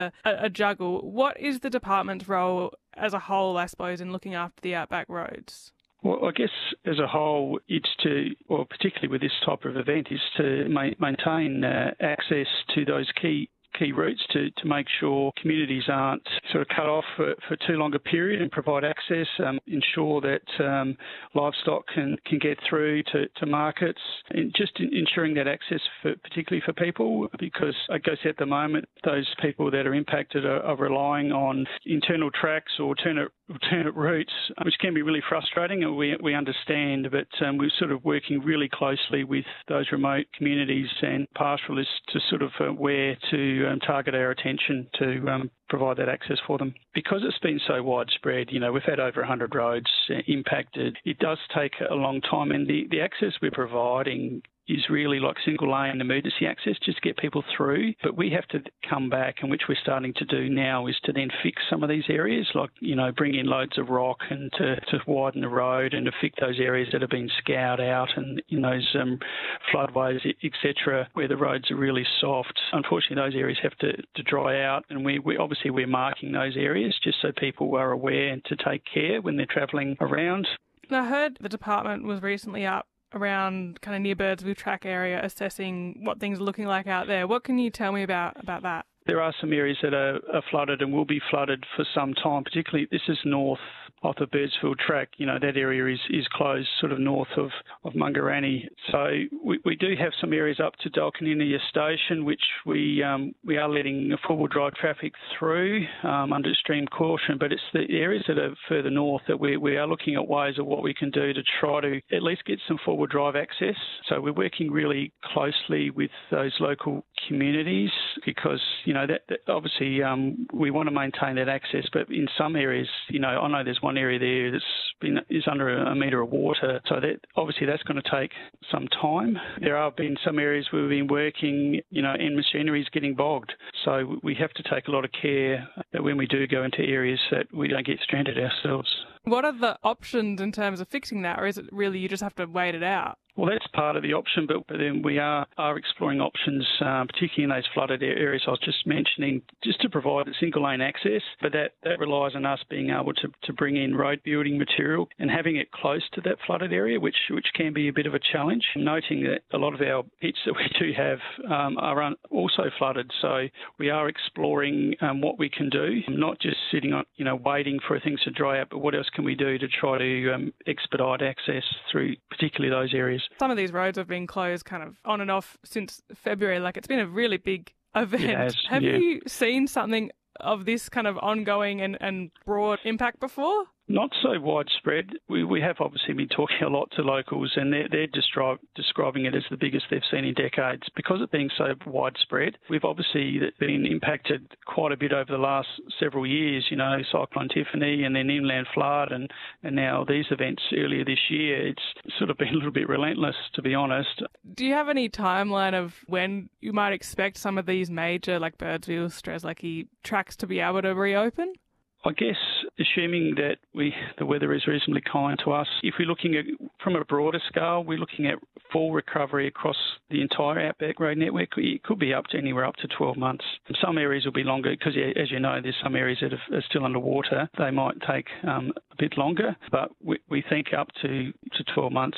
a juggle. What is the department's role as a whole, I suppose, in looking after the outback roads? Well, I guess as a whole, it's to, or particularly with this type of event, is to maintain access to those key routes to make sure communities aren't sort of cut off for too long a period and provide access, ensure that livestock can get through to markets, and just ensuring that access particularly for people, because I guess at the moment those people that are impacted are relying on internal tracks or alternate routes, which can be really frustrating, and we understand, but we're sort of working really closely with those remote communities and pastoralists to sort of where to target our attention to provide that access for them. Because it's been so widespread, we've had over 100 roads impacted. It does take a long time, and the access we're providing is really like single lane emergency access, just to get people through. But we have to come back, and which we're starting to do now, is to then fix some of these areas, like, bring in loads of rock and to widen the road and to fix those areas that have been scoured out and in those floodways, etc., where the roads are really soft. Unfortunately, those areas have to dry out, and we're marking those areas just so people are aware and to take care when they're travelling around. I heard the department was recently up around kind of near Birdsville Track area assessing what things are looking like out there. What can you tell me about that? There are some areas that are flooded and will be flooded for some time, particularly this is north of the Birdsville Track. That area is closed sort of north of Mungarani. So we do have some areas up to Dalcaninnia Station, which we are letting four-wheel drive traffic through under extreme caution, but it's the areas that are further north that we are looking at ways of what we can do to try to at least get some four-wheel drive access. So we're working really closely with those local communities because, that obviously we want to maintain that access, but in some areas, I know there's one area there is under a metre of water, so that's going to take some time. There have been some areas where we've been working, and machinery is getting bogged, so we have to take a lot of care that when we do go into areas that we don't get stranded ourselves. What are the options in terms of fixing that, or is it really you just have to wait it out? Well, that's part of the option, but then we are exploring options, particularly in those flooded areas I was just mentioning, just to provide a single lane access. But that relies on us being able to bring in road building material and having it close to that flooded area, which can be a bit of a challenge. Noting that a lot of our pits that we do have are also flooded, so we are exploring what we can do, not just sitting on, waiting for things to dry out, but what else can we do to try to expedite access through particularly those areas. Some of these roads have been closed kind of on and off since February. Like, it's been a really big event. It has, have you seen something of this kind of ongoing and broad impact before? Not so widespread. We have obviously been talking a lot to locals, and they're describing it as the biggest they've seen in decades. Because it being so widespread, we've obviously been impacted quite a bit over the last several years, Cyclone Tiffany and then inland flood and now these events earlier this year. It's sort of been a little bit relentless, to be honest. Do you have any timeline of when you might expect some of these major, like Birdsville, Strzelecki tracks to be able to reopen? I guess assuming that the weather is reasonably kind to us, if we're looking at from a broader scale, we're looking at full recovery across the entire Outback Road network. It could be anywhere up to 12 months. Some areas will be longer because, as you know, there's some areas that are still underwater. They might take a bit longer, but we think up to 12 months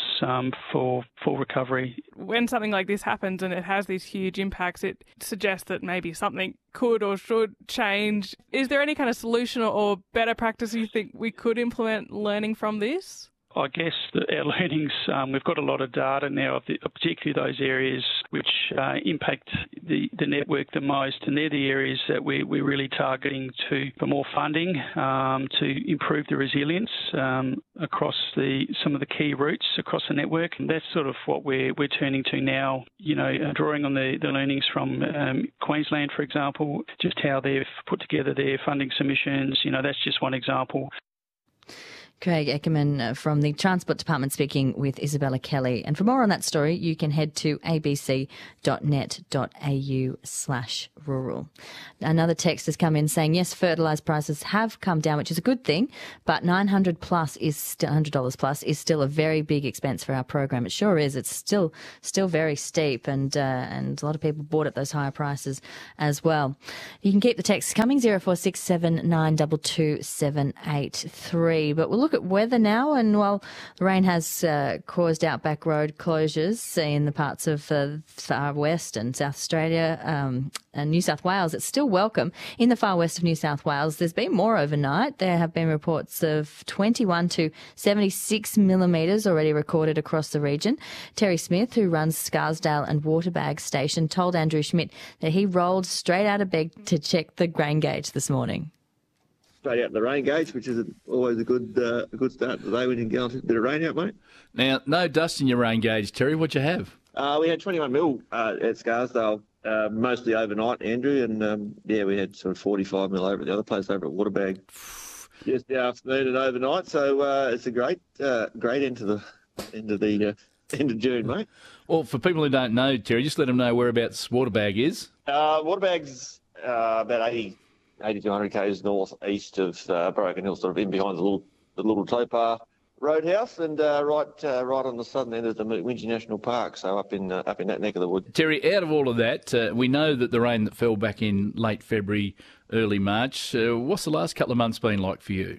for full recovery. When something like this happens and it has these huge impacts, it suggests that maybe something could or should change. Is there any kind of solution or better practice you think we could implement learning from this? I guess our learnings, we've got a lot of data now, particularly those areas which impact the network the most, and they're the areas that we're really targeting for more funding to improve the resilience across some of the key routes across the network. And that's sort of what we're turning to now, drawing on the learnings from Queensland, for example, just how they've put together their funding submissions. That's just one example. Craig Eckerman from the Transport Department speaking with Isabella Kelly. And for more on that story, you can head to abc.net.au/rural. Another text has come in saying, yes, fertiliser prices have come down, which is a good thing, but $900 plus is still a very big expense for our program. It sure is. It's still very steep, and a lot of people bought at those higher prices as well. You can keep the texts coming, 0467 922 783. But we'll look at weather now, and while the rain has caused outback road closures in the parts of far west and South Australia and New South Wales, it's still welcome. In the far west of New South Wales, there's been more overnight. There have been reports of 21 to 76 millimetres already recorded across the region. Terry Smith, who runs Scarsdale and Waterbag Station, told Andrew Schmidt that he rolled straight out of bed to check the rain gauge this morning. Straight out the rain gauge, which is always a good start to the day when you get on a bit of rain out, mate. Now, no dust in your rain gauge, Terry. What'd you have? We had 21 mil at Scarsdale, mostly overnight, Andrew, and we had sort of 45 mil over at the other place over at Waterbag yesterday afternoon and overnight. So it's a great end to the end of June, mate. Well, for people who don't know, Terry, just let them know whereabouts Waterbag is. Waterbag's about 80 to 100 k's north-east of Broken Hill, sort of in behind the little Topar Roadhouse, and right on the southern end of the Wingie National Park, so up in that neck of the woods. Terry, out of all of that, we know that the rain that fell back in late February, early March, what's the last couple of months been like for you?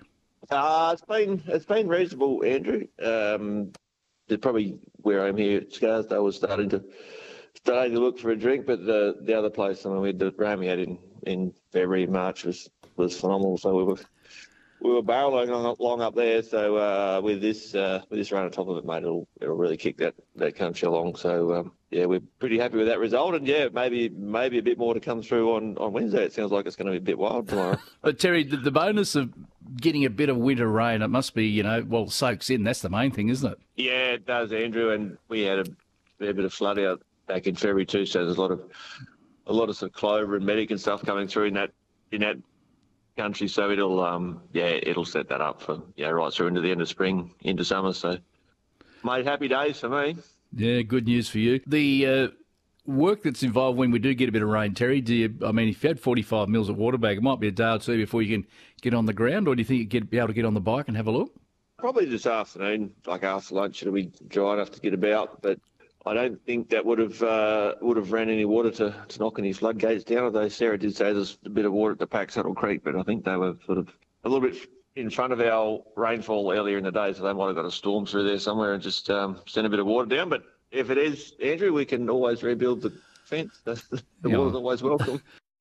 It's been reasonable, Andrew. Probably where I'm here at Scarsdale was starting to look for a drink, but the other place, the rain we had in February, March was phenomenal. So we were barreling along up there. So with this rain on top of it, mate, it'll really kick that country along. So we're pretty happy with that result. And maybe a bit more to come through on Wednesday. It sounds like it's going to be a bit wild tomorrow. But Terry, the bonus of getting a bit of winter rain, it must be, soaks in. That's the main thing, isn't it? Yeah, it does, Andrew. And we had a fair bit of flood out back in February too. So there's a lot of sort of clover and medic and stuff coming through in that country. So it'll set that up for right through into the end of spring, into summer. So, mate, happy days for me. Yeah, good news for you. The work that's involved when we do get a bit of rain, Terry, if you had 45 mils at Waterbag, it might be a day or two before you can get on the ground, or do you think you'd be able to get on the bike and have a look? Probably this afternoon, like after lunch, it'll be dry enough to get about, but I don't think that would have ran any water to knock any floodgates down, although Sarah did say there's a bit of water at the Paxsaddle Creek, but I think they were sort of a little bit in front of our rainfall earlier in the day, so they might have got a storm through there somewhere and just sent a bit of water down. But if it is, Andrew, we can always rebuild the fence. The water's always welcome.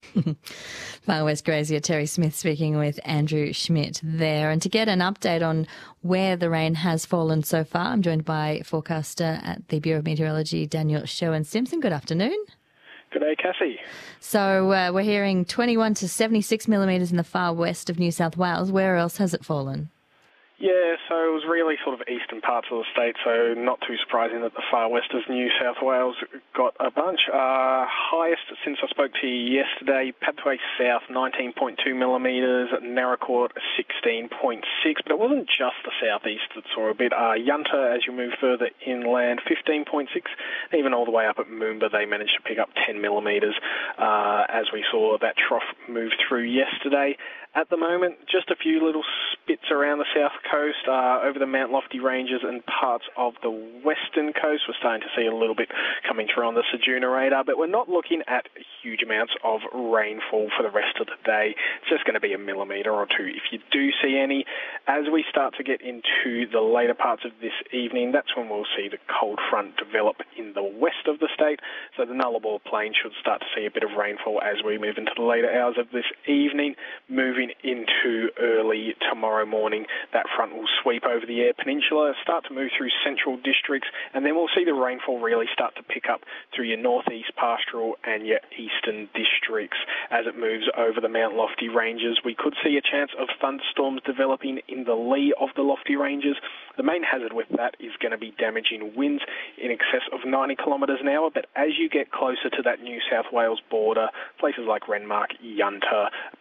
Far West Grazier, Terry Smith speaking with Andrew Schmidt there. And to get an update on where the rain has fallen so far, I'm joined by forecaster at the Bureau of Meteorology, Daniel Schoen-Simpson. Good afternoon. Good day, Cassie. So we're hearing 21 to 76 millimetres in the far west of New South Wales. Where else has it fallen? Yeah, so it was really sort of eastern parts of the state, so not too surprising that the far west of New South Wales got a bunch. Highest since I spoke to you yesterday, Pathway South 19.2 millimetres, Narracourt 16.6, but it wasn't just the southeast that saw a bit. Yunta, as you move further inland, 15.6, even all the way up at Moomba, they managed to pick up 10 millimetres as we saw that trough move through yesterday. At the moment, just a few little spits around the south coast, over the Mount Lofty Ranges and parts of the western coast. We're starting to see a little bit coming through on the Ceduna radar, but we're not looking at huge amounts of rainfall for the rest of the day. It's just going to be a millimetre or two if you do see any. As we start to get into the later parts of this evening, that's when we'll see the cold front develop in the west of the state. So the Nullarbor Plain should start to see a bit of rainfall as we move into the later hours of this evening. Moving into early tomorrow morning, that front will sweep over the Eyre Peninsula, start to move through central districts, and then we'll see the rainfall really start to pick up through your northeast pastoral and your eastern districts. As it moves over the Mount Lofty Ranges, we could see a chance of thunderstorms developing in the lee of the Lofty Ranges. The main hazard with that is going to be damaging winds in excess of 90 kilometres an hour, but as you get closer to that New South Wales border, places like Renmark, Yunta,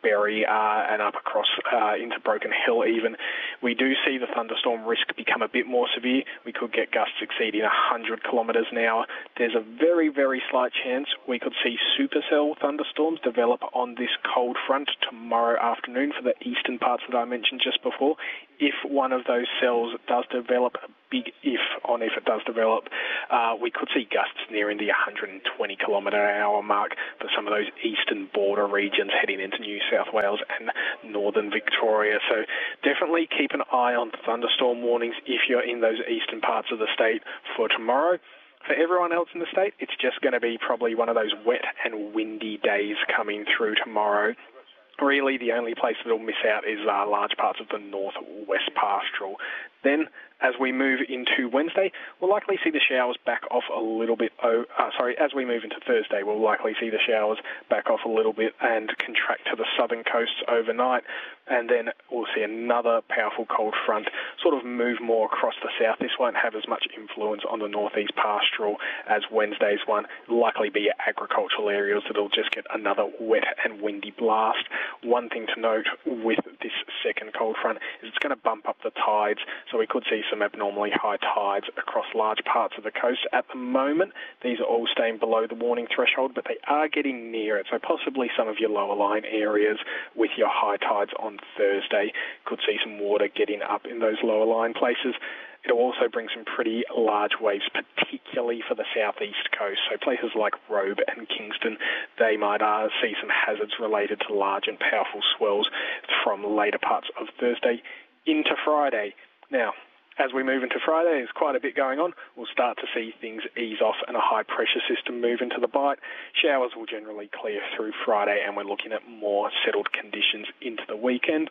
Berry and up across into Broken Hill even. We do see the thunderstorm risk become a bit more severe. We could get gusts exceeding 100 kilometres an hour. There's a very, very slight chance we could see supercell thunderstorms develop on this cold front tomorrow afternoon for the eastern parts that I mentioned just before. If one of those cells does develop, a big if on if it does develop, we could see gusts nearing the 120 kilometre an hour mark for some of those eastern border regions heading into New South Wales and northern Victoria. So definitely keep an eye on thunderstorm warnings if you're in those eastern parts of the state for tomorrow. For everyone else in the state, it's just going to be probably one of those wet and windy days coming through tomorrow. Really, the only place that will miss out is large parts of the northwest pastoral. Then, as we move into Wednesday, we'll likely see the showers back off a little bit. As we move into Thursday, we'll likely see the showers back off a little bit and contract to the southern coasts overnight. And then we'll see another powerful cold front sort of move more across the south. This won't have as much influence on the northeast pastoral as Wednesday's one. It'll likely be agricultural areas that'll just get another wet and windy blast. One thing to note with this second cold front is it's going to bump up the tides, so we could see some abnormally high tides across large parts of the coast. At the moment, these are all staying below the warning threshold, but they are getting near it, so possibly some of your lower lying areas with your high tides on Thursday could see some water getting up in those lower lying places. It'll also bring some pretty large waves, particularly for the southeast coast. So places like Robe and Kingston, they might see some hazards related to large and powerful swells from later parts of Thursday into Friday. Now, as we move into Friday, there's quite a bit going on. We'll start to see things ease off and a high-pressure system move into the bite. Showers will generally clear through Friday, and we're looking at more settled conditions into the weekend.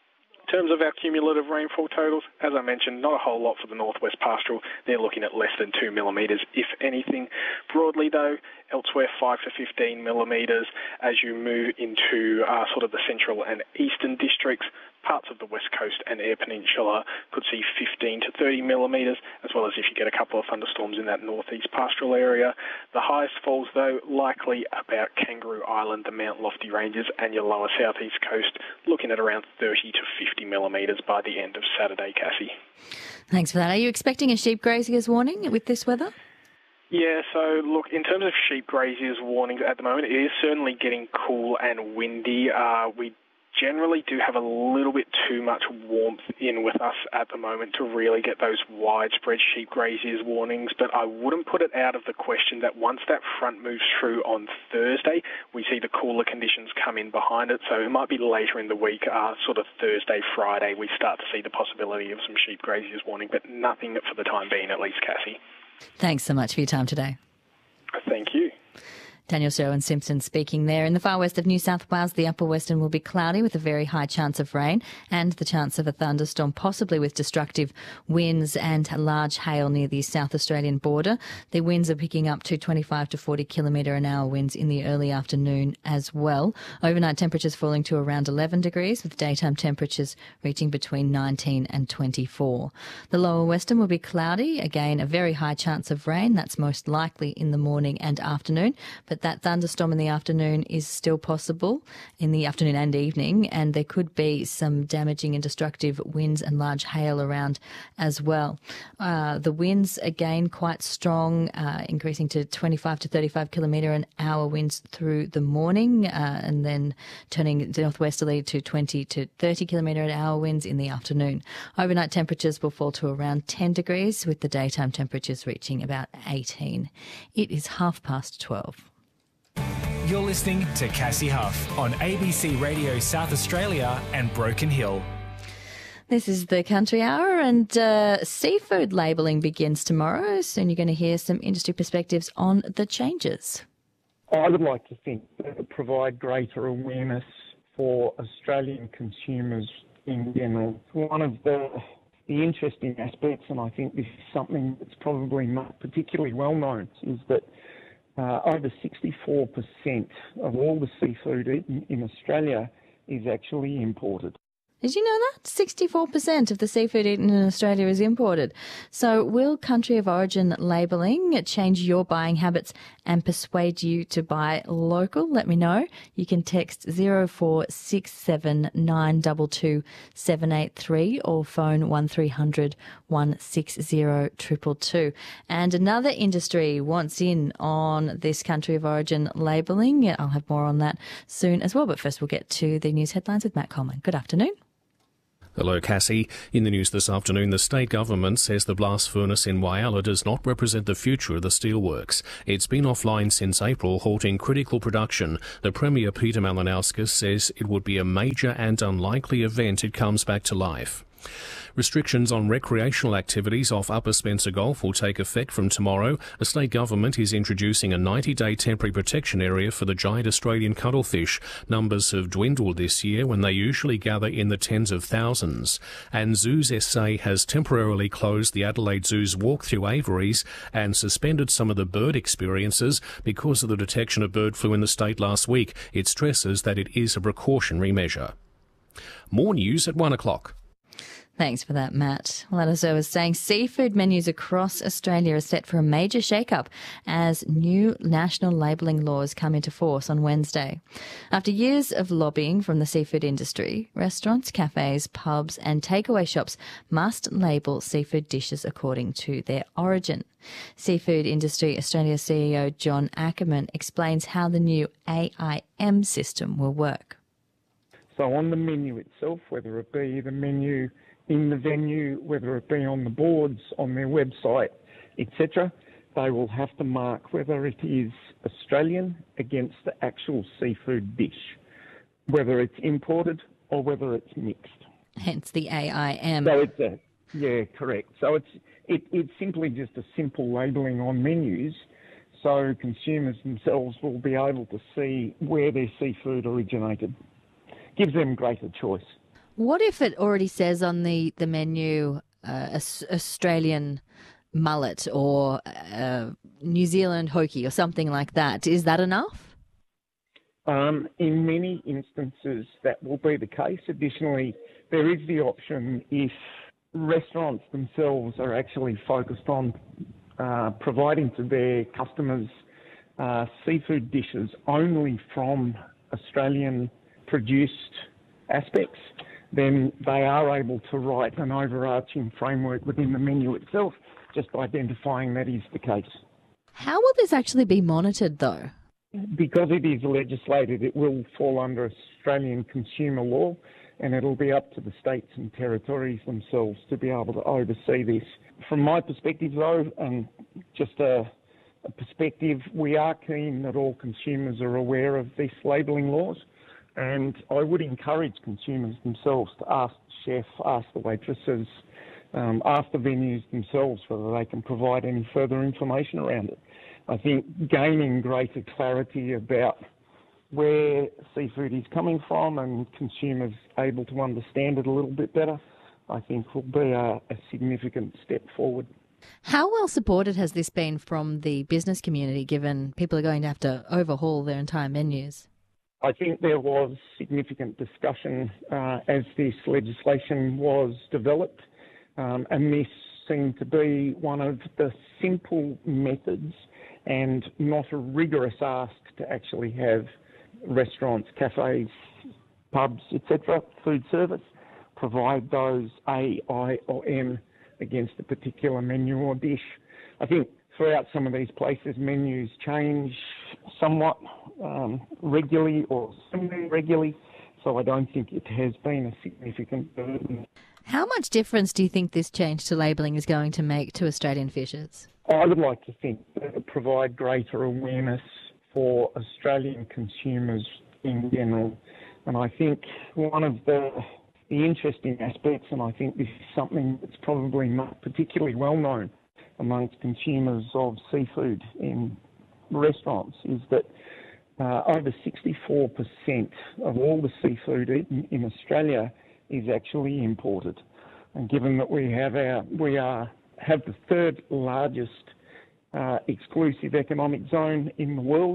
In terms of our cumulative rainfall totals, as I mentioned, not a whole lot for the northwest pastoral. They're looking at less than 2 millimetres, if anything. Broadly, though, elsewhere 5 to 15 millimetres. As you move into sort of the central and eastern districts, parts of the west coast and Eyre Peninsula could see 15 to 30 millimetres, as well as if you get a couple of thunderstorms in that northeast pastoral area. The highest falls, though, likely about Kangaroo Island, the Mount Lofty Ranges, and your lower southeast coast, looking at around 30 to 50 millimetres by the end of Saturday, Cassie. Thanks for that. Are you expecting a sheep graziers warning with this weather? Yeah, so look, in terms of sheep graziers warnings at the moment, it is certainly getting cool and windy. We generally do have a little bit too much warmth in with us at the moment to really get those widespread sheep graziers warnings, but I wouldn't put it out of the question that once that front moves through on Thursday, we see the cooler conditions come in behind it, so it might be later in the week, sort of Thursday, Friday, we start to see the possibility of some sheep graziers warning, but nothing for the time being at least, Cassie. Thanks so much for your time today. Thank you. Daniel Sherwin-Simpson speaking there. In the far west of New South Wales, the upper western will be cloudy with a very high chance of rain and the chance of a thunderstorm, possibly with destructive winds and large hail near the South Australian border. The winds are picking up to 25 to 40 kilometre an hour winds in the early afternoon as well. Overnight temperatures falling to around 11 degrees, with daytime temperatures reaching between 19 and 24. The lower western will be cloudy. Again, a very high chance of rain. That's most likely in the morning and afternoon, but that thunderstorm in the afternoon is still possible in the afternoon and evening, and there could be some damaging and destructive winds and large hail around as well. The winds, again, quite strong, increasing to 25 to 35 kilometre an hour winds through the morning, and then turning northwesterly to 20 to 30 kilometre an hour winds in the afternoon. Overnight temperatures will fall to around 10 degrees, with the daytime temperatures reaching about 18. It is 12:30. You're listening to Cassie Huff on ABC Radio South Australia and Broken Hill. This is the Country Hour, and seafood labelling begins tomorrow. Soon you're going to hear some industry perspectives on the changes. I would like to think that it would provide greater awareness for Australian consumers in general. One of the interesting aspects, and I think this is something that's probably not particularly well known, is that over 64% of all the seafood eaten in Australia is actually imported. Did you know that? 64% of the seafood eaten in Australia is imported. So will country of origin labelling change your buying habits and persuade you to buy local? Let me know. You can text 0467 922 783 or phone 1300 160 222. And another industry wants in on this country of origin labelling. I'll have more on that soon as well. But first we'll get to the news headlines with Matt Coleman. Good afternoon. Hello, Cassie. In the news this afternoon, the state government says the blast furnace in Whyalla does not represent the future of the steelworks. It's been offline since April, halting critical production. The Premier, Peter Malinauskas, says it would be a major and unlikely event it comes back to life. Restrictions on recreational activities off Upper Spencer Gulf will take effect from tomorrow. The state government is introducing a 90-day temporary protection area for the giant Australian cuttlefish. Numbers have dwindled this year when they usually gather in the tens of thousands. And Zoos SA has temporarily closed the Adelaide Zoo's walk-through aviaries and suspended some of the bird experiences because of the detection of bird flu in the state last week. It stresses that it is a precautionary measure. More news at 1 o'clock. Thanks for that, Matt. Well, as I was saying, seafood menus across Australia are set for a major shake-up as new national labelling laws come into force on Wednesday. After years of lobbying from the seafood industry, restaurants, cafes, pubs and takeaway shops must label seafood dishes according to their origin. Seafood Industry Australia CEO John Ackerman explains how the new AIM system will work. So on the menu itself, whether it be the menu in the venue, whether it be on the boards, on their website, etc., they will have to mark whether it is Australian against the actual seafood dish, whether it's imported or whether it's mixed. Hence the AIM. So it's correct. So it's simply just a simple labelling on menus, so consumers themselves will be able to see where their seafood originated. Gives them greater choice. What if it already says on the menu Australian mullet or New Zealand hoki or something like that? Is that enough? In many instances, that will be the case. Additionally, there is the option if restaurants themselves are actually focused on providing to their customers seafood dishes only from Australian produced aspects, then they are able to write an overarching framework within the menu itself, just identifying that is the case. How will this actually be monitored, though? Because it is legislated, it will fall under Australian consumer law, and it'll be up to the states and territories themselves to be able to oversee this. From my perspective, though, and just a perspective, we are keen that all consumers are aware of these labelling laws. And I would encourage consumers themselves to ask the chef, ask the waitresses, ask the venues themselves whether they can provide any further information around it. I think gaining greater clarity about where seafood is coming from and consumers able to understand it a little bit better, I think will be a significant step forward. How well supported has this been from the business community, given people are going to have to overhaul their entire menus? I think there was significant discussion as this legislation was developed, and this seemed to be one of the simple methods and not a rigorous ask to actually have restaurants, cafes, pubs, etc., food service, provide those A, I or M against a particular menu or dish. I think throughout some of these places, menus change somewhat regularly or semi-regularly, so I don't think it has been a significant burden. How much difference do you think this change to labelling is going to make to Australian fishers? I would like to think that it would provide greater awareness for Australian consumers in general, and I think one of the interesting aspects, and I think this is something that's probably not particularly well known amongst consumers of seafood in restaurants, is that over 64% of all the seafood eaten in Australia is actually imported. And given that we have the third largest exclusive economic zone in the world,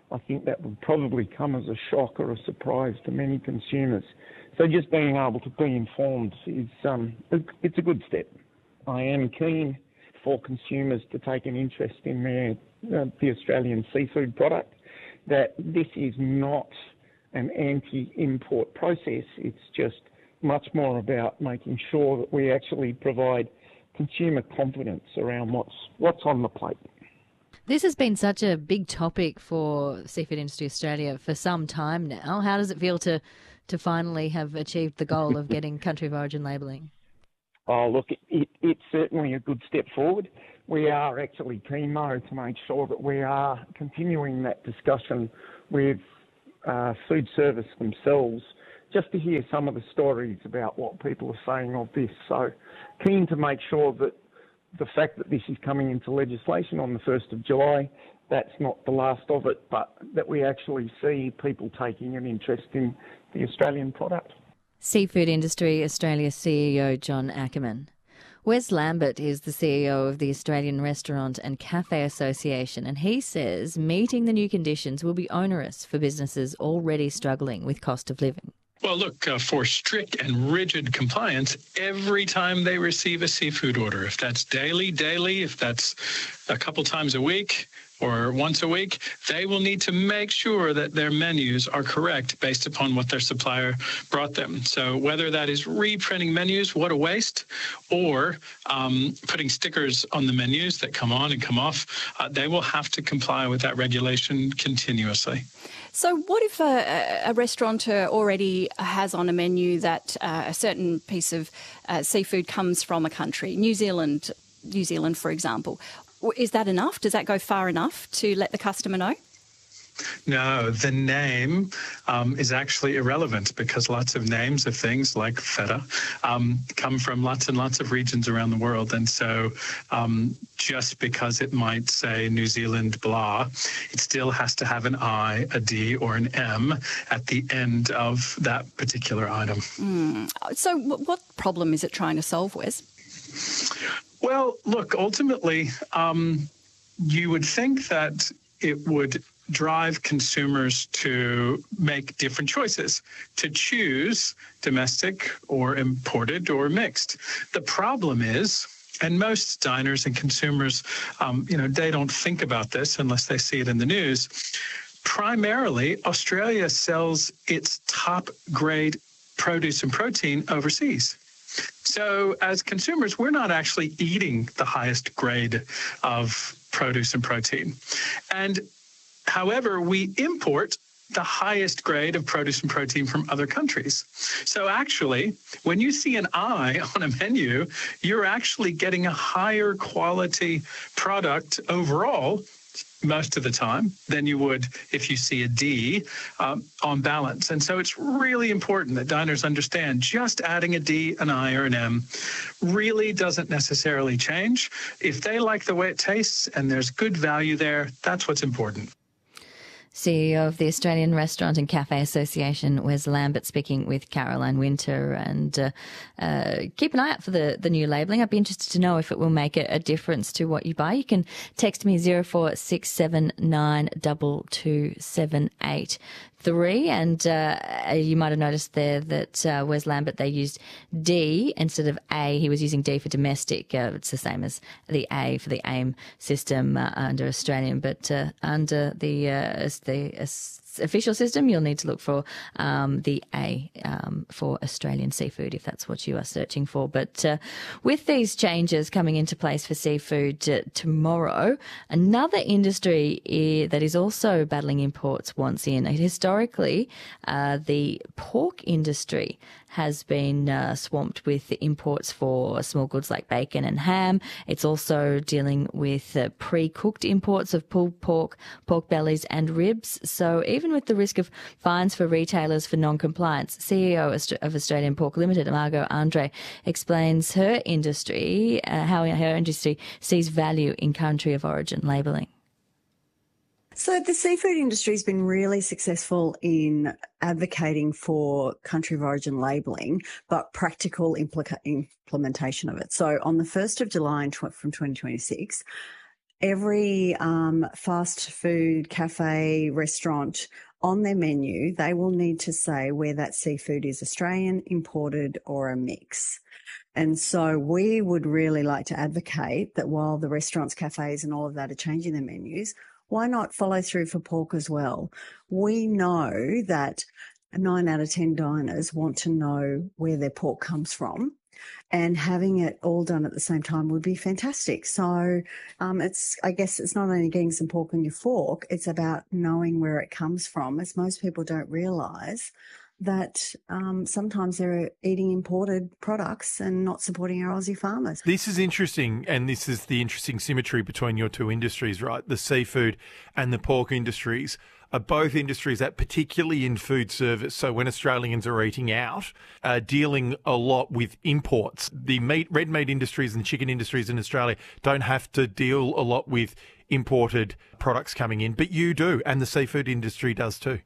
I think that would probably come as a shock or a surprise to many consumers. So just being able to be informed is it's a good step. I am keen for consumers to take an interest in the Australian seafood product, that this is not an anti-import process. It's just much more about making sure that we actually provide consumer confidence around what's on the plate. This has been such a big topic for Seafood Industry Australia for some time now. How does it feel to finally have achieved the goal of getting country of origin labelling? Oh, look, it's certainly a good step forward. We are actually keen, Mo, to make sure that we are continuing that discussion with food service themselves, just to hear some of the stories about what people are saying of this. So keen to make sure that the fact that this is coming into legislation on the 1st of July, that's not the last of it, but that we actually see people taking an interest in the Australian product. Seafood Industry Australia CEO John Ackerman. Wes Lambert is the CEO of the Australian Restaurant and Cafe Association, and he says meeting the new conditions will be onerous for businesses already struggling with cost of living. Well, look, for strict and rigid compliance every time they receive a seafood order, if that's daily, if that's a couple times a week or once a week, they will need to make sure that their menus are correct based upon what their supplier brought them. So whether that is reprinting menus, what a waste, or putting stickers on the menus that come on and come off, they will have to comply with that regulation continuously. So what if a restaurateur already has on a menu that a certain piece of seafood comes from a country, New Zealand, for example? Is that enough? Does that go far enough to let the customer know? No, the name is actually irrelevant, because lots of names of things like feta come from lots and lots of regions around the world. And so just because it might say New Zealand blah, it still has to have an I, a D, or an M at the end of that particular item. So what problem is it trying to solve, Wes? Well, look, ultimately, you would think that it would drive consumers to make different choices, to choose domestic or imported or mixed. The problem is, and most diners and consumers, they don't think about this unless they see it in the news. Primarily, Australia sells its top grade produce and protein overseas. So as consumers, we're not actually eating the highest grade of produce and protein. And however, we import the highest grade of produce and protein from other countries. So actually, when you see an I on a menu, you're actually getting a higher quality product overall most of the time than you would if you see a D on balance. And so it's really important that diners understand just adding a D, an I, or an M really doesn't necessarily change. If they like the way it tastes and there's good value there, that's what's important. CEO of the Australian Restaurant and Cafe Association, Wes Lambert, speaking with Caroline Winter. And keep an eye out for the new labelling. I'd be interested to know if it will make a difference to what you buy. You can text me 0467922783. And you might have noticed there that Wes Lambert, they used D instead of A. He was using D for domestic. It's the same as the A for the AIM system under Australian, but under the official system, you'll need to look for the A for Australian seafood, if that's what you are searching for. But with these changes coming into place for seafood tomorrow, another industry that is also battling imports wants in. Historically, the pork industry has been swamped with imports for small goods like bacon and ham. It's also dealing with pre-cooked imports of pulled pork, pork bellies and ribs. So even with the risk of fines for retailers for non-compliance, CEO of Australian Pork Limited, Margot Andre, explains her industry, how her industry sees value in country of origin labelling. So the seafood industry has been really successful in advocating for country of origin labelling, but practical implementation of it. So on the 1st of July from 2026, every fast food, cafe, restaurant on their menu, they will need to say where that seafood is Australian, imported, or a mix. And so we would really like to advocate that while the restaurants, cafes and all of that are changing their menus, why not follow through for pork as well? We know that 9 out of 10 diners want to know where their pork comes from, and having it all done at the same time would be fantastic. So I guess it's not only getting some pork on your fork, it's about knowing where it comes from, as most people don't realise that sometimes they're eating imported products and not supporting our Aussie farmers. This is interesting, and this is the interesting symmetry between your two industries, right? The seafood and the pork industries are both industries that, particularly in food service, so when Australians are eating out, are dealing a lot with imports. The red meat industries and chicken industries in Australia don't have to deal a lot with imported products coming in, but you do, and the seafood industry does too.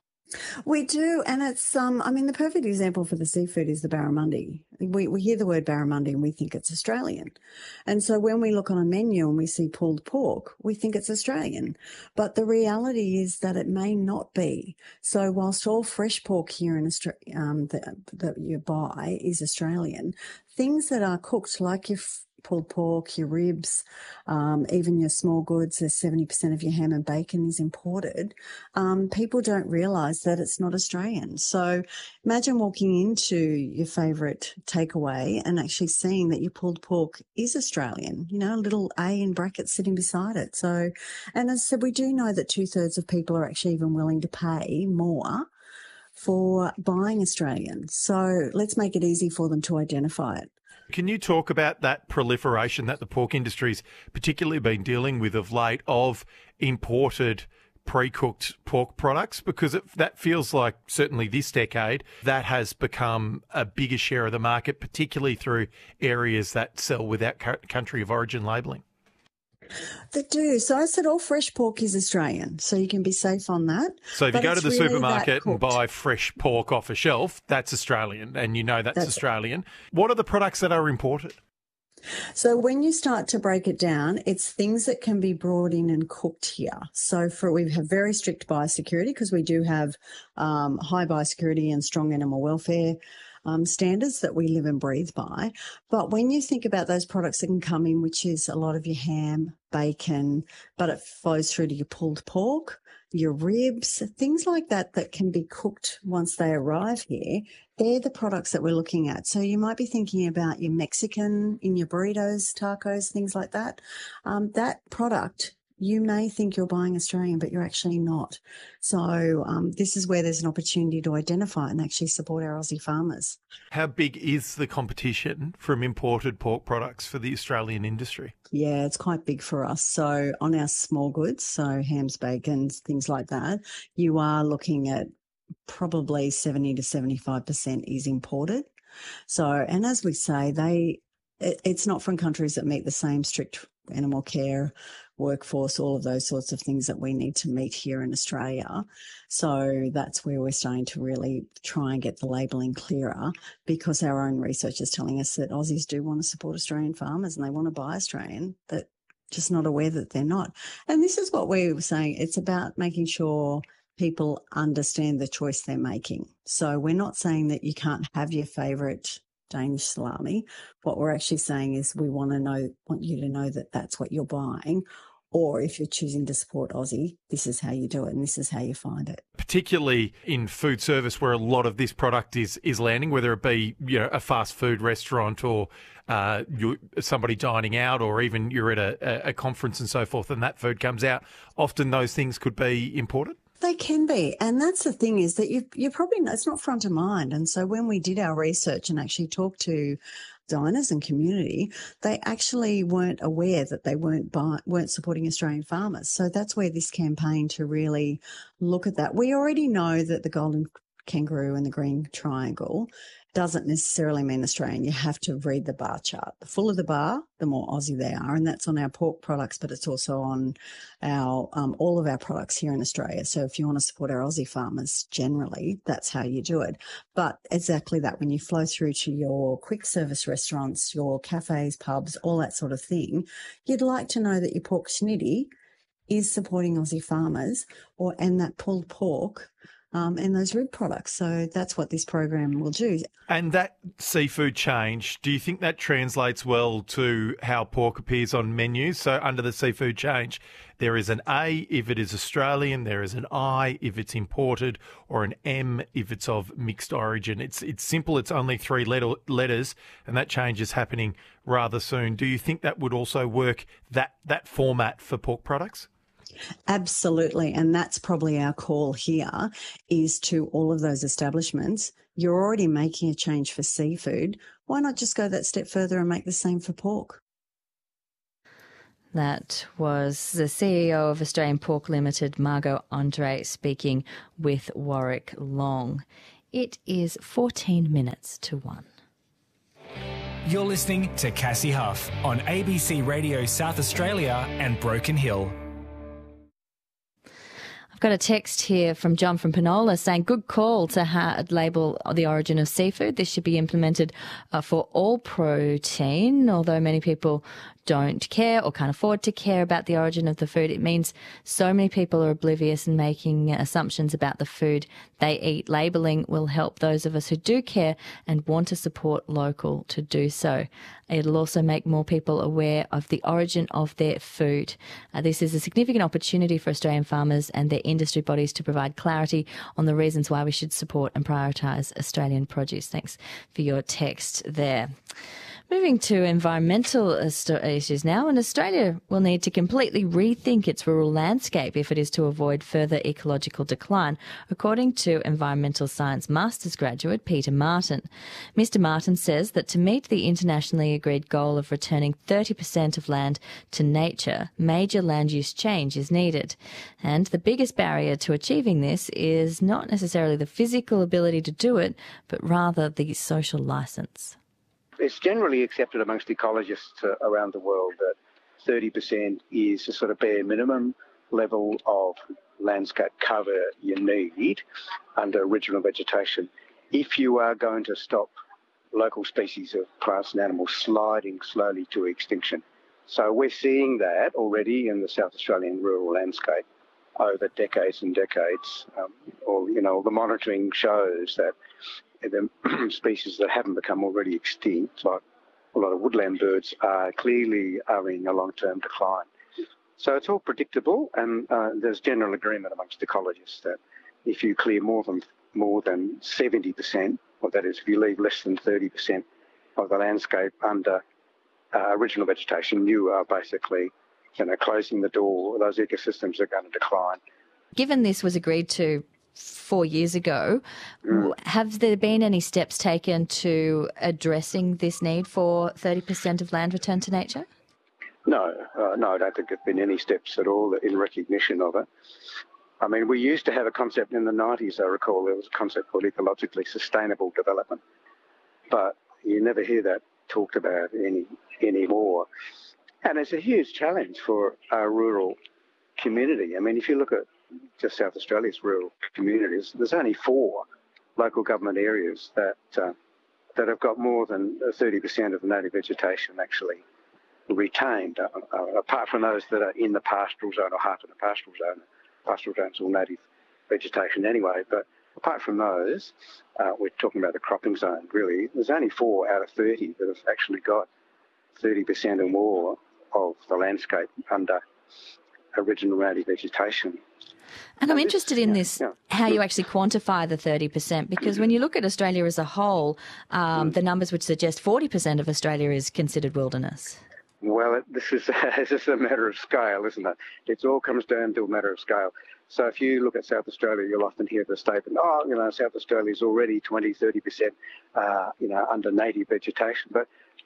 We do, and it's the perfect example for the seafood is the barramundi. We hear the word barramundi and we think it's Australian. And so when we look on a menu and we see pulled pork, we think it's Australian. But the reality is that it may not be. So whilst all fresh pork here in Australia that you buy is Australian, things that are cooked like your pulled pork, your ribs, even your small goods, 70% of your ham and bacon is imported. People don't realise that it's not Australian. So imagine walking into your favourite takeaway and actually seeing that your pulled pork is Australian, a little A in brackets sitting beside it. So, and as I said, we do know that 2/3 of people are actually even willing to pay more for buying Australian. So let's make it easy for them to identify it. Can you talk about that proliferation that the pork industry's particularly been dealing with of late of imported pre-cooked pork products? Because that feels like certainly this decade that has become a bigger share of the market, particularly through areas that sell without country of origin labelling. They do. So I said all fresh pork is Australian, so you can be safe on that. So if you go to the supermarket and buy fresh pork off a shelf, that's Australian, and you know that's Australian. What are the products that are imported? So when you start to break it down, it's things that can be brought in and cooked here. So we have very strict biosecurity because we do have high biosecurity and strong animal welfare standards that we live and breathe by. But when you think about those products that can come in, which is a lot of your ham, bacon, but it flows through to your pulled pork, your ribs, things like that that can be cooked once they arrive here, they're the products that we're looking at. So you might be thinking about your Mexican in your burritos, tacos, things like that. That product, you may think you're buying Australian, but you're actually not. So this is where there's an opportunity to identify and actually support our Aussie farmers. How big is the competition from imported pork products for the Australian industry? Yeah, it's quite big for us. So on our small goods, so hams, bacons, things like that, you are looking at probably 70 to 75% is imported. So, and as we say, it's not from countries that meet the same strict animal care workforce, all of those sorts of things that we need to meet here in Australia. So that's where we're starting to really try and get the labelling clearer, because our own research is telling us that Aussies do want to support Australian farmers and they want to buy Australian, but just not aware that they're not. And this is what we were saying. It's about making sure people understand the choice they're making. So we're not saying that you can't have your favourite Danish salami. What we're actually saying is we want you to know that that's what you're buying. Or if you're choosing to support Aussie, this is how you do it and this is how you find it. Particularly in food service, where a lot of this product is landing, whether it be a fast food restaurant or somebody dining out, or even you're at a conference and so forth, and that food comes out. Often those things could be imported. They can be. And that's the thing, is that you probably know it's not front of mind. And so when we did our research and actually talked to diners and community, they actually weren't aware that they weren't supporting Australian farmers. So that's where this campaign to really look at that. We already know that the Golden kangaroo and the green triangle doesn't necessarily mean Australian. You have to read the bar chart. The fuller the bar, the more Aussie they are, and that's on our pork products, but it's also on our all of our products here in Australia. So if you want to support our Aussie farmers, generally, that's how you do it. But exactly that, when you flow through to your quick service restaurants, your cafes, pubs, all that sort of thing, you'd like to know that your pork snitty is supporting Aussie farmers, and that pulled pork and those rib products. So that's what this program will do. And that seafood change, do you think that translates well to how pork appears on menus? So under the seafood change, there is an A if it is Australian, there is an I if it's imported, or an M if it's of mixed origin. It's simple. It's only 3 letters, and that change is happening rather soon. Do you think that would also work, that format for pork products? Absolutely. And that's probably our call here, is to all of those establishments. You're already making a change for seafood. Why not just go that step further and make the same for pork? That was the CEO of Australian Pork Limited, Margot Andre, speaking with Warwick Long. It is 14 minutes to 1. You're listening to Cassie Huff on ABC Radio South Australia and Broken Hill. Got a text here from John from Penola saying, good call to label the origin of seafood. This should be implemented for all protein, although many people don't care or can't afford to care about the origin of the food. It means so many people are oblivious and making assumptions about the food they eat. Labelling will help those of us who do care and want to support local to do so. It'll also make more people aware of the origin of their food. This is a significant opportunity for Australian farmers and their industry bodies to provide clarity on the reasons why we should support and prioritise Australian produce. Thanks for your text there. Moving to environmental issues now, and Australia will need to completely rethink its rural landscape if it is to avoid further ecological decline, according to environmental science master's graduate Peter Martin. Mr. Martin says that to meet the internationally agreed goal of returning 30% of land to nature, major land use change is needed. And the biggest barrier to achieving this is not necessarily the physical ability to do it, but rather the social licence. It's generally accepted amongst ecologists around the world that 30% is a sort of bare minimum level of landscape cover you need under original vegetation if you are going to stop local species of plants and animals sliding slowly to extinction. So we're seeing that already in the South Australian rural landscape over decades and decades. The monitoring shows that the species that haven't become already extinct, like a lot of woodland birds, are clearly in a long-term decline. So it's all predictable, and there's general agreement amongst ecologists that if you clear more than 70%, or that is, if you leave less than 30% of the landscape under original vegetation, you are basically closing the door. Those ecosystems are going to decline. Given this was agreed to 4 years ago, have there been any steps taken to addressing this need for 30% of land returned to nature? No, I don't think there have been any steps at all in recognition of it. I mean, we used to have a concept in the 90s, I recall. There was a concept called ecologically sustainable development, but you never hear that talked about anymore. And it's a huge challenge for our rural community. I mean, if you look at just South Australia's rural communities, there's only 4 local government areas that have got more than 30% of the native vegetation actually retained, apart from those that are in the pastoral zone or half of the pastoral zone. Pastoral zone's all native vegetation anyway, but apart from those, we're talking about the cropping zone, really. There's only 4 out of 30 that have actually got 30% or more of the landscape under original native vegetation. And I'm interested in this, how you actually quantify the 30%, because when you look at Australia as a whole, the numbers would suggest 40% of Australia is considered wilderness. Well, this is a matter of scale, isn't it? It all comes down to a matter of scale. So if you look at South Australia, you'll often hear the statement, South Australia is already 20, 30%, under native vegetation, but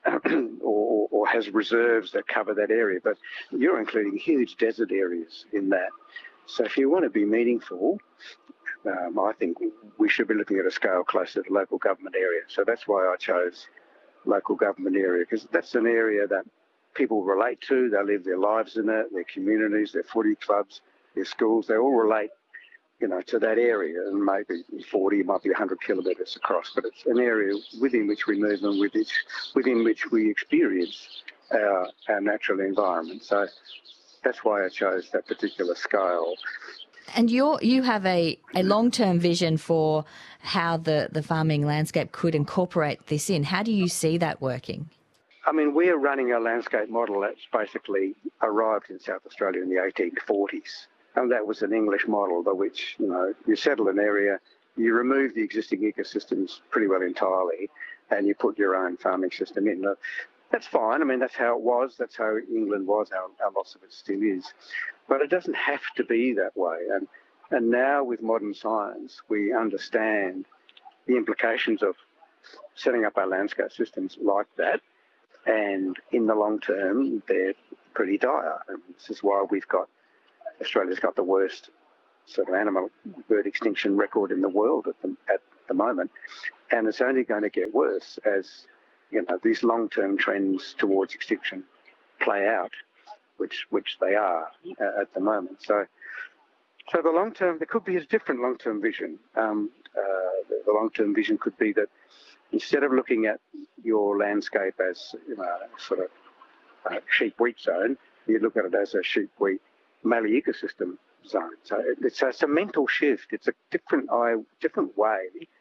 or has reserves that cover that area. But you're including huge desert areas in that. So if you want to be meaningful, I think we should be looking at a scale closer to local government area. So that's why I chose local government area, because that's an area that people relate to. They live their lives in it, their communities, their footy clubs, their schools. They all relate, to that area, and maybe 40, it might be 100 kilometres across, but it's an area within which we move and within which we experience our natural environment. So that's why I chose that particular scale. And you have a long-term vision for how the farming landscape could incorporate this in. How do you see that working? I mean, we're running a landscape model that's basically arrived in South Australia in the 1840s. And that was an English model by which, you settle an area, you remove the existing ecosystems pretty well entirely, and you put your own farming system in. That's fine. I mean, that's how it was. That's how England was. Our loss of it still is. But it doesn't have to be that way. And now with modern science, we understand the implications of setting up our landscape systems like that. And in the long term, they're pretty dire. And this is why Australia's got the worst sort of animal bird extinction record in the world at the moment. And it's only going to get worse as, these long-term trends towards extinction play out, which they are at the moment. So the long-term, there could be a different long-term vision. The long-term vision could be that instead of looking at your landscape as sort of a sheep-wheat zone, you look at it as a sheep-wheat mallee ecosystem zone. So it's a mental shift. It's a different way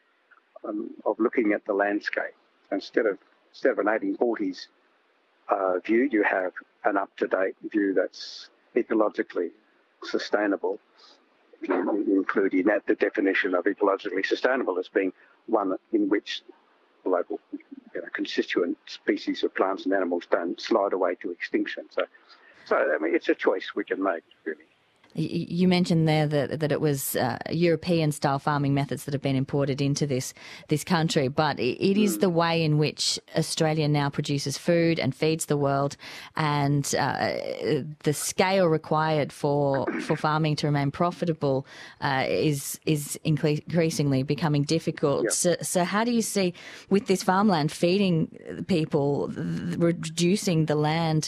of looking at the landscape. Instead of an 1840s view, you have an up-to-date view that's ecologically sustainable, including that the definition of ecologically sustainable as being one in which local constituent species of plants and animals don't slide away to extinction. So I mean, it's a choice we can make, really. You mentioned there that it was European-style farming methods that have been imported into this country, but it is the way in which Australia now produces food and feeds the world, and the scale required for farming to remain profitable is increasingly becoming difficult. Yep. So how do you see, with this farmland feeding people, reducing the land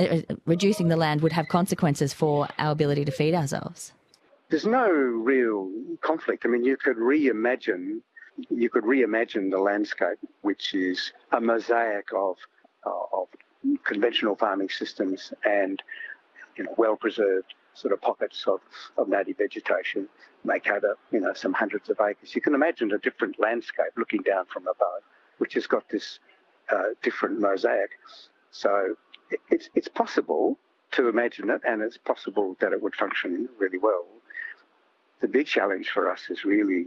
would have consequences for our ability to feed ourselves? There's no real conflict. I mean, you could reimagine the landscape, which is a mosaic of conventional farming systems and well-preserved sort of pockets of native vegetation, make out some hundreds of acres. You can imagine a different landscape looking down from above, which has got this different mosaic. So it's possible to imagine it, and it's possible that it would function really well. The big challenge for us is really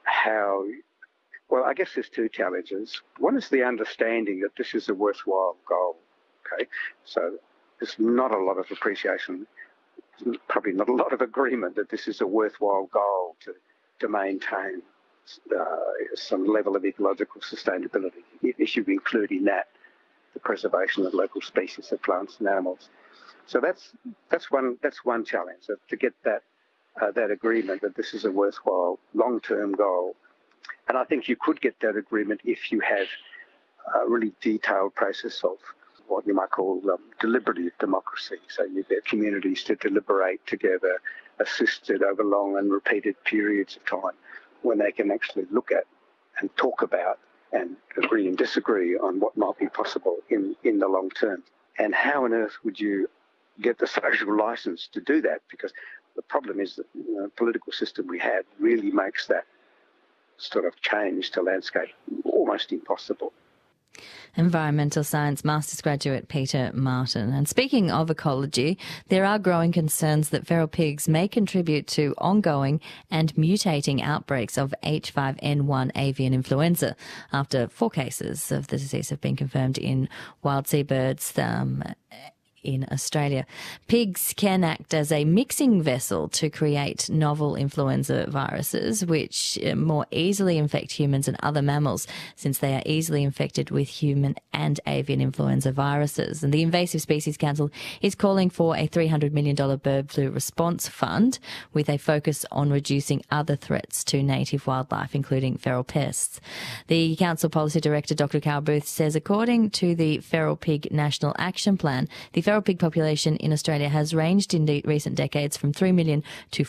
I guess there's two challenges. One is the understanding that this is a worthwhile goal, okay? So there's not a lot of appreciation, probably not a lot of agreement that this is a worthwhile goal to maintain some level of ecological sustainability, if you include in that the preservation of local species of plants and animals. So that's one challenge, to get that agreement that this is a worthwhile long-term goal. And I think you could get that agreement if you have a really detailed process of what you might call deliberative democracy. So you get communities to deliberate together, assisted over long and repeated periods of time, when they can actually look at and talk about and agree and disagree on what might be possible in the long term. And how on earth would you get the social license to do that? Because the problem is that the political system we have really makes that sort of change to landscape almost impossible. Environmental Science Masters graduate Peter Martin. And speaking of ecology, there are growing concerns that feral pigs may contribute to ongoing and mutating outbreaks of H5N1 avian influenza after 4 cases of the disease have been confirmed in wild seabirds in Australia. Pigs can act as a mixing vessel to create novel influenza viruses, which more easily infect humans and other mammals, since they are easily infected with human and avian influenza viruses. And the Invasive Species Council is calling for a $300 million bird flu response fund with a focus on reducing other threats to native wildlife, including feral pests. The Council Policy Director, Dr. Carol Booth, says according to the Feral Pig National Action Plan, the feral pig population in Australia has ranged in recent decades from 3 million to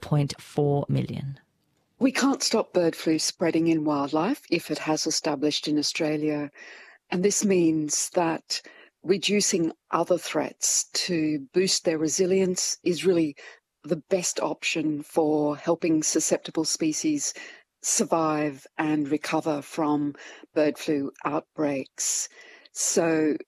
4.4 million. We can't stop bird flu spreading in wildlife if it has established in Australia, and this means that reducing other threats to boost their resilience is really the best option for helping susceptible species survive and recover from bird flu outbreaks. So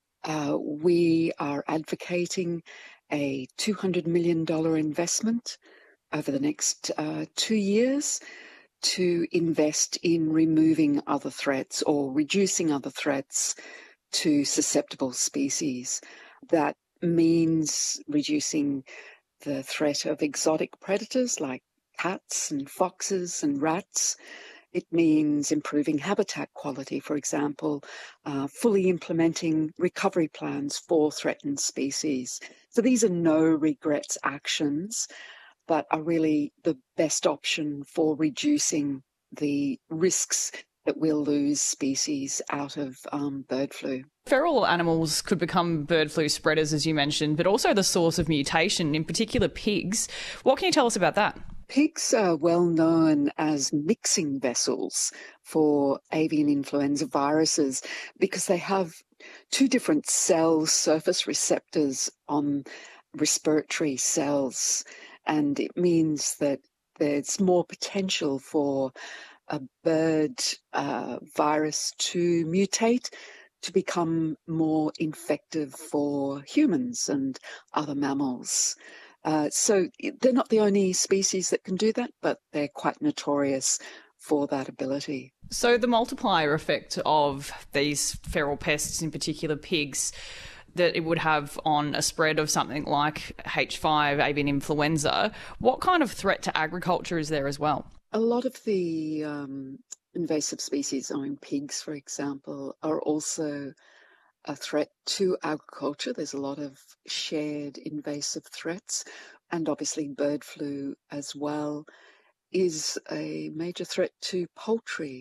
we are advocating a $200 million investment over the next 2 years to invest in removing other threats or reducing other threats to susceptible species. That means reducing the threat of exotic predators like cats and foxes and rats. It means improving habitat quality, for example, fully implementing recovery plans for threatened species. So these are no regrets actions, but are really the best option for reducing the risks that we'll lose species out of bird flu. Feral animals could become bird flu spreaders, as you mentioned, but also the source of mutation, in particular pigs. What can you tell us about that? Pigs are well known as mixing vessels for avian influenza viruses because they have two different cells, surface receptors on respiratory cells, and it means that there's more potential for a bird virus to mutate to become more infective for humans and other mammals. So they're not the only species that can do that, but they're quite notorious for that ability. So the multiplier effect of these feral pests, in particular pigs, that it would have on a spread of something like H5 avian influenza, what kind of threat to agriculture is there as well? A lot of the invasive species, pigs, for example, are also a threat to agriculture. There's a lot of shared invasive threats, and obviously bird flu as well is a major threat to poultry.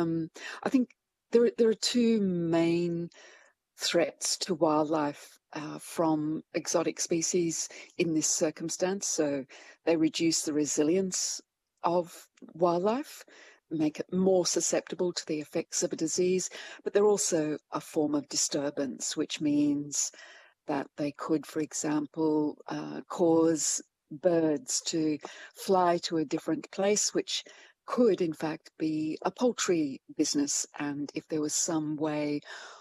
I think there are two main threats to wildlife from exotic species in this circumstance. So they reduce the resilience of wildlife, make it more susceptible to the effects of a disease, but they're also a form of disturbance, which means that they could, for example, cause birds to fly to a different place, which could in fact be a poultry business. And if there was some way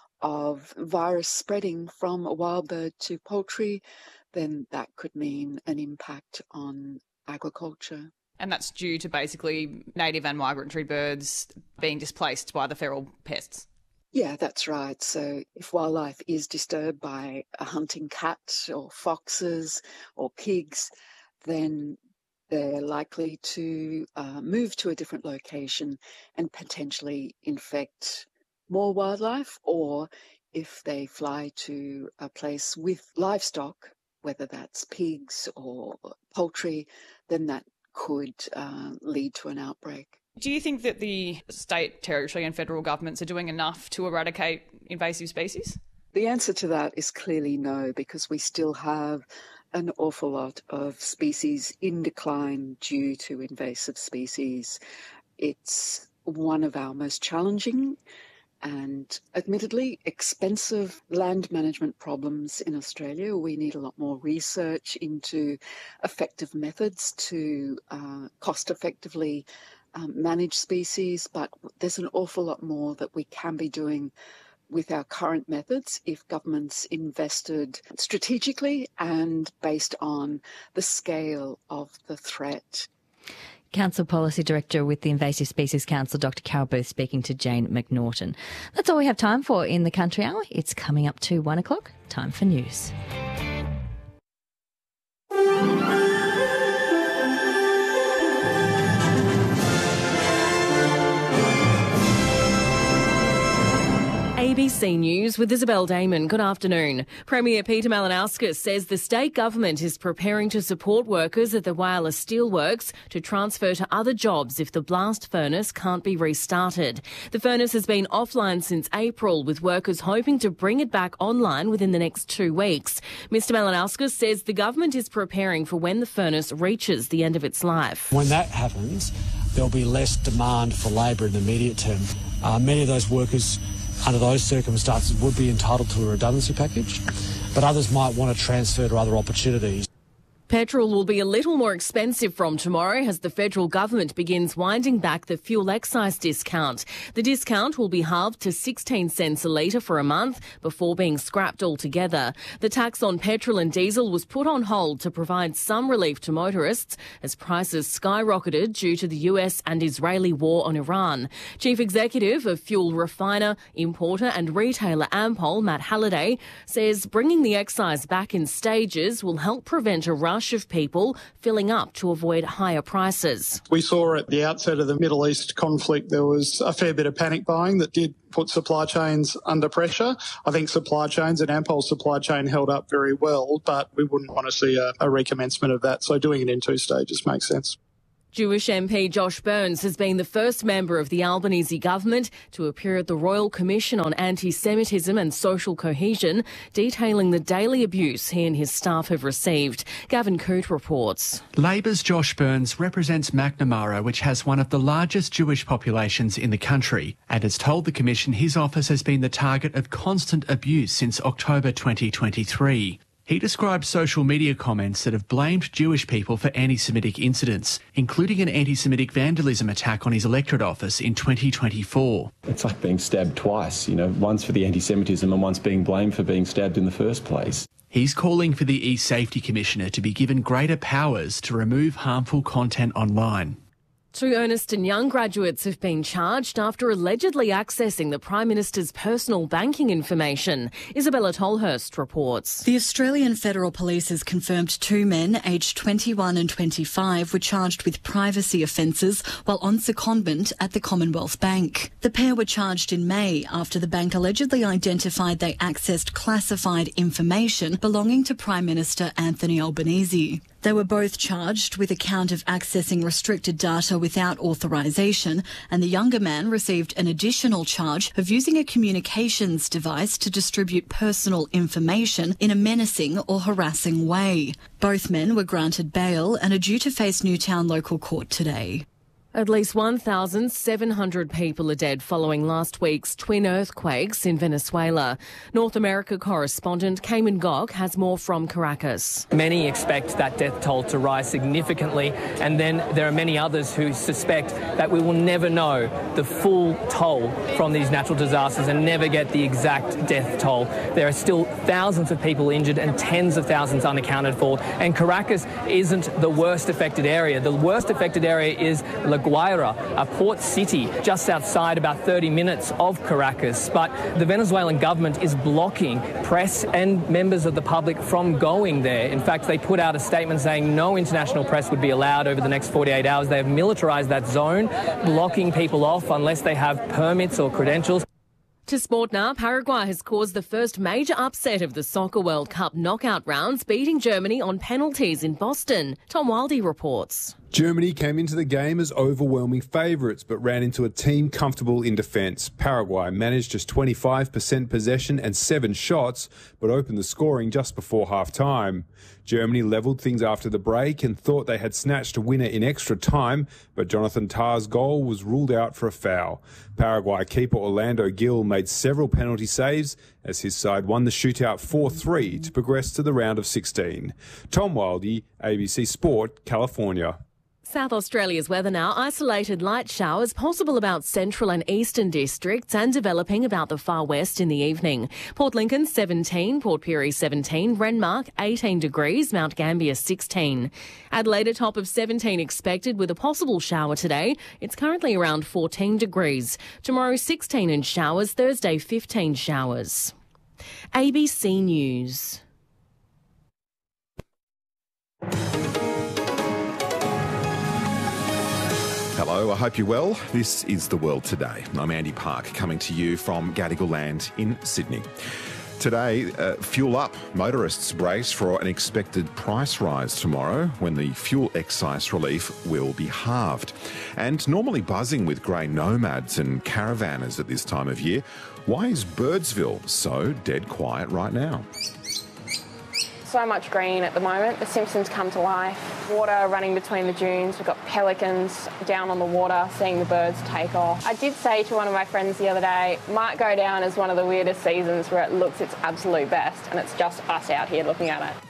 of virus spreading from a wild bird to poultry, then that could mean an impact on agriculture. And that's due to basically native and migratory birds being displaced by the feral pests. Yeah, that's right. So if wildlife is disturbed by a hunting cat or foxes or pigs, then they're likely to move to a different location and potentially infect more wildlife. Or if they fly to a place with livestock, whether that's pigs or poultry, then that could lead to an outbreak. Do you think that the state, territory and federal governments are doing enough to eradicate invasive species? The answer to that is clearly no, because we still have an awful lot of species in decline due to invasive species. It's one of our most challenging and admittedly expensive land management problems in Australia. We need a lot more research into effective methods to cost effectively manage species, but there's an awful lot more that we can be doing with our current methods if governments invested strategically and based on the scale of the threat. Council Policy Director with the Invasive Species Council, Dr. Carol Booth, speaking to Jane McNaughton. That's all we have time for in the Country Hour. It's coming up to 1 o'clock. Time for news. ABC News with Isabel Damon. Good afternoon. Premier Peter Malinauskas says the state government is preparing to support workers at the Whyalla Steelworks to transfer to other jobs if the blast furnace can't be restarted. The furnace has been offline since April, with workers hoping to bring it back online within the next 2 weeks. Mr Malinauskas says the government is preparing for when the furnace reaches the end of its life. When that happens, there'll be less demand for labour in the immediate term. Many of those workers, under those circumstances, would be entitled to a redundancy package, but others might want to transfer to other opportunities. Petrol will be a little more expensive from tomorrow as the federal government begins winding back the fuel excise discount. The discount will be halved to 16 cents a litre for a month before being scrapped altogether. The tax on petrol and diesel was put on hold to provide some relief to motorists as prices skyrocketed due to the US and Israeli war on Iran. Chief Executive of fuel refiner, importer and retailer Ampol, Matt Halliday, says bringing the excise back in stages will help prevent a rush of people filling up to avoid higher prices. We saw at the outset of the Middle East conflict there was a fair bit of panic buying that did put supply chains under pressure. I think supply chains and Ampol's supply chain held up very well, but we wouldn't want to see a recommencement of that. So doing it in 2 stages makes sense. Jewish MP Josh Burns has been the first member of the Albanese government to appear at the Royal Commission on Anti-Semitism and Social Cohesion, detailing the daily abuse he and his staff have received. Gavin Coote reports. Labor's Josh Burns represents Macnamara, which has one of the largest Jewish populations in the country, and has told the Commission his office has been the target of constant abuse since October 2023. He described social media comments that have blamed Jewish people for anti-Semitic incidents, including an anti-Semitic vandalism attack on his electorate office in 2024. It's like being stabbed twice, once for the anti-Semitism and once being blamed for being stabbed in the first place. He's calling for the E-Safety Commissioner to be given greater powers to remove harmful content online. 2 Ernst & Young graduates have been charged after allegedly accessing the Prime Minister's personal banking information. Isabella Tolhurst reports. The Australian Federal Police has confirmed 2 men, aged 21 and 25, were charged with privacy offences while on secondment at the Commonwealth Bank. The pair were charged in May after the bank allegedly identified they accessed classified information belonging to Prime Minister Anthony Albanese. They were both charged with a count of accessing restricted data without authorisation, and the younger man received an additional charge of using a communications device to distribute personal information in a menacing or harassing way. Both men were granted bail and are due to face Newtown Local Court today. At least 1,700 people are dead following last week's twin earthquakes in Venezuela. North America correspondent Cayman Gok has more from Caracas. Many expect that death toll to rise significantly, and then there are many others who suspect that we will never know the full toll from these natural disasters and never get the exact death toll. There are still thousands of people injured and tens of thousands unaccounted for, and Caracas isn't the worst affected area. The worst affected area is La Guaira, a port city just outside about 30 minutes of Caracas. But the Venezuelan government is blocking press and members of the public from going there. In fact, they put out a statement saying no international press would be allowed over the next 48 hours. They have militarised that zone, blocking people off unless they have permits or credentials. To sport now, Paraguay has caused the first major upset of the Soccer World Cup knockout rounds, beating Germany on penalties in Boston. Tom Wildey reports. Germany came into the game as overwhelming favourites, but ran into a team comfortable in defence. Paraguay managed just 25% possession and 7 shots, but opened the scoring just before half-time. Germany levelled things after the break and thought they had snatched a winner in extra time, but Jonathan Tah's goal was ruled out for a foul. Paraguay keeper Orlando Gil made several penalty saves as his side won the shootout 4-3 to progress to the round of 16. Tom Wildey, ABC Sport, California. South Australia's weather now. Isolated light showers possible about central and eastern districts and developing about the far west in the evening. Port Lincoln 17, Port Pirie 17, Renmark 18 degrees, Mount Gambier 16. Adelaide a top of 17 expected with a possible shower today. It's currently around 14 degrees. Tomorrow 16 and showers, Thursday 15 showers. ABC News. Hello, I hope you're well. This is The World Today. I'm Andy Park, coming to you from Gadigal Land in Sydney. Today, fuel up. Motorists brace for an expected price rise tomorrow when the fuel excise relief will be halved. And normally buzzing with grey nomads and caravanners at this time of year, why is Birdsville so dead quiet right now? So much green at the moment. The Simpsons come to life. Water running between the dunes. We've got pelicans down on the water, seeing the birds take off. I did say to one of my friends the other day, might go down as one of the weirdest seasons where it looks its absolute best, and it's just us out here looking at it.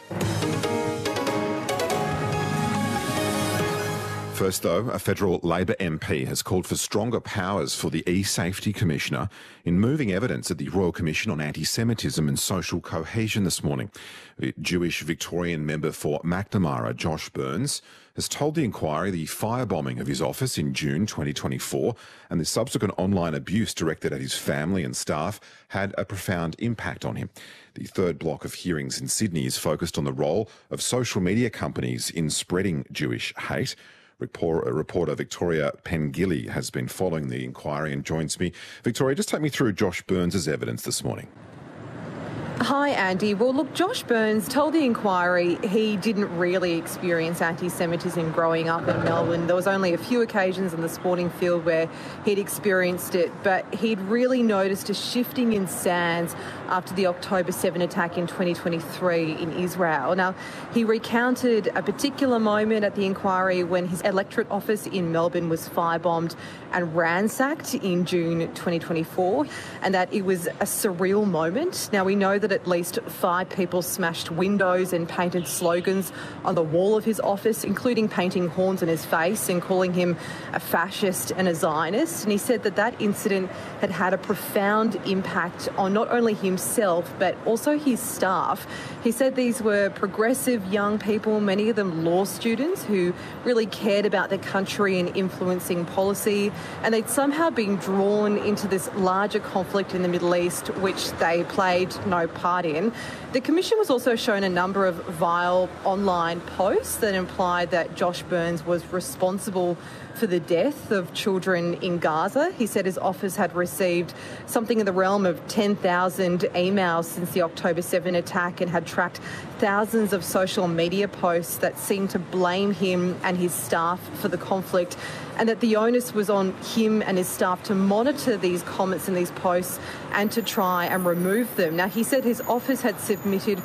First, though, a federal Labor MP has called for stronger powers for the E-Safety Commissioner in moving evidence at the Royal Commission on Anti-Semitism and Social Cohesion this morning. The Jewish Victorian member for Macnamara, Josh Burns, has told the inquiry the firebombing of his office in June 2024 and the subsequent online abuse directed at his family and staff had a profound impact on him. The third block of hearings in Sydney is focused on the role of social media companies in spreading Jewish hate. Reporter Victoria Pengilly has been following the inquiry and joins me. Victoria, just take me through Josh Burns' evidence this morning. Hi, Andy. Well, look, Josh Burns told the inquiry he didn't really experience anti-Semitism growing up in Melbourne. There was only a few occasions in the sporting field where he'd experienced it, but he'd really noticed a shifting in sands after the October 7 attack in 2023 in Israel. Now, he recounted a particular moment at the inquiry when his electorate office in Melbourne was firebombed and ransacked in June 2024, and that it was a surreal moment. Now, we know that at least 5 people smashed windows and painted slogans on the wall of his office, including painting horns on his face and calling him a fascist and a Zionist. And he said that that incident had had a profound impact on not only himself, but also his staff. He said these were progressive young people, many of them law students, who really cared about their country and influencing policy. And they'd somehow been drawn into this larger conflict in the Middle East, which they played no part in. The Commission was also shown a number of vile online posts that implied that Josh Burns was responsible for the death of children in Gaza. He said his office had received something in the realm of 10,000 emails since the October 7 attack and had tracked thousands of social media posts that seemed to blame him and his staff for the conflict, and that the onus was on him and his staff to monitor these comments and these posts and to try and remove them. Now, he said his office had submitted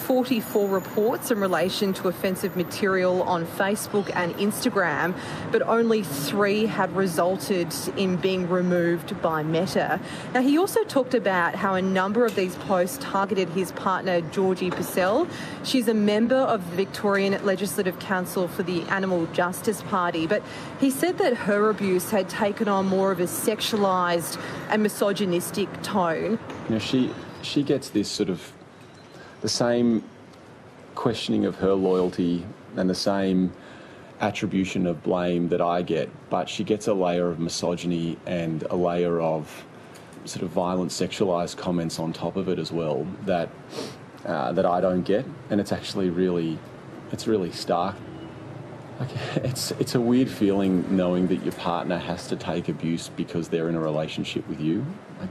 44 reports in relation to offensive material on Facebook and Instagram, but only 3 had resulted in being removed by Meta. Now, he also talked about how a number of these posts targeted his partner, Georgie Purcell. She's a member of the Victorian Legislative Council for the Animal Justice Party, but he said that her abuse had taken on more of a sexualised and misogynistic tone. You know, she gets this sort of the same questioning of her loyalty and the same attribution of blame that I get, but she gets a layer of misogyny and a layer of sort of violent sexualised comments on top of it as well that I don't get, and it's actually really stark. Like, it's a weird feeling knowing that your partner has to take abuse because they're in a relationship with you. Like,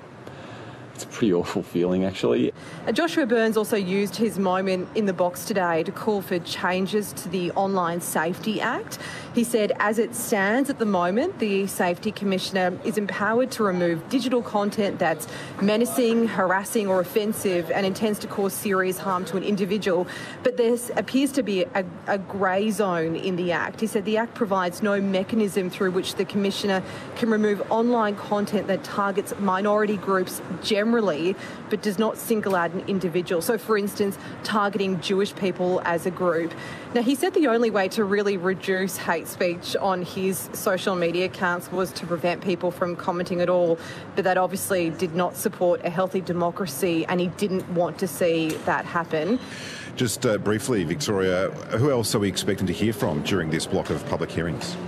it's a pretty awful feeling, actually. Joshua Burns also used his moment in the box today to call for changes to the Online Safety Act. He said, as it stands at the moment, the Safety Commissioner is empowered to remove digital content that's menacing, harassing or offensive and intends to cause serious harm to an individual. But there appears to be a grey zone in the Act. He said the Act provides no mechanism through which the Commissioner can remove online content that targets minority groups generally, but does not single out an individual. So, for instance, targeting Jewish people as a group. Now, he said the only way to really reduce hate speech on his social media accounts was to prevent people from commenting at all, but that obviously did not support a healthy democracy, and he didn't want to see that happen. Just briefly, Victoria, who else are we expecting to hear from during this block of public hearings?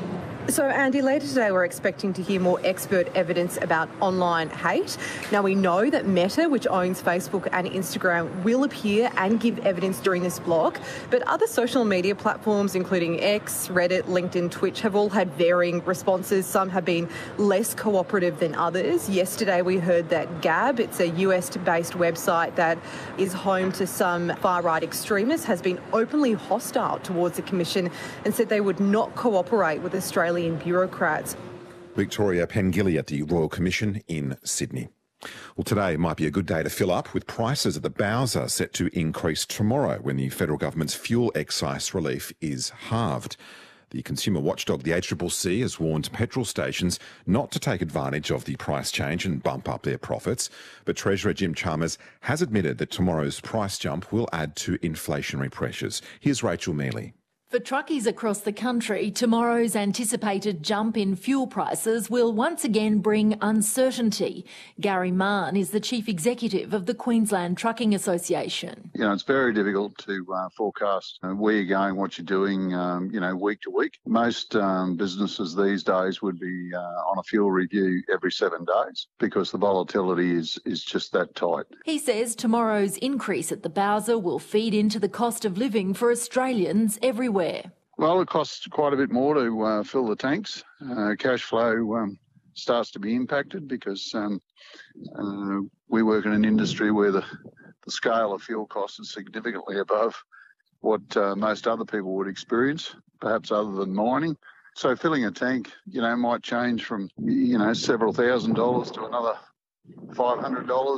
So, Andy, later today we're expecting to hear more expert evidence about online hate. Now, we know that Meta, which owns Facebook and Instagram, will appear and give evidence during this block, but other social media platforms, including X, Reddit, LinkedIn, Twitch, have all had varying responses. Some have been less cooperative than others. Yesterday we heard that Gab, it's a US-based website that is home to some far-right extremists, has been openly hostile towards the Commission and said they would not cooperate with Australian bureaucrats. Victoria Pengilly at the Royal Commission in Sydney. Well, today might be a good day to fill up, with prices at the Bowser set to increase tomorrow when the federal government's fuel excise relief is halved. The consumer watchdog, the ACCC, has warned petrol stations not to take advantage of the price change and bump up their profits. But Treasurer Jim Chalmers has admitted that tomorrow's price jump will add to inflationary pressures. Here's Rachel Mealy. For truckies across the country, tomorrow's anticipated jump in fuel prices will once again bring uncertainty. Gary Mann is the Chief Executive of the Queensland Trucking Association. It's very difficult to forecast where you're going, what you're doing, week to week. Most businesses these days would be on a fuel review every 7 days because the volatility is just that tight. He says tomorrow's increase at the Bowser will feed into the cost of living for Australians everywhere. Well, it costs quite a bit more to fill the tanks. Cash flow starts to be impacted because we work in an industry where the scale of fuel costs is significantly above what most other people would experience, perhaps other than mining. So filling a tank, might change from, several $1,000s to another $500